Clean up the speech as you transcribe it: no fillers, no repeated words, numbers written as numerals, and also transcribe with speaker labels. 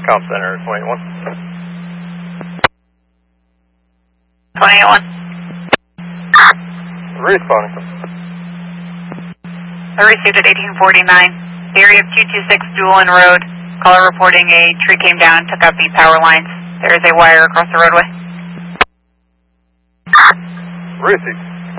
Speaker 1: Comp Center 21.
Speaker 2: 21.
Speaker 1: Responding.
Speaker 2: I received at 1849. Area of 226 Doolin Road. Caller reporting a tree came down and took out the power lines. There is a wire across the roadway.
Speaker 1: Received.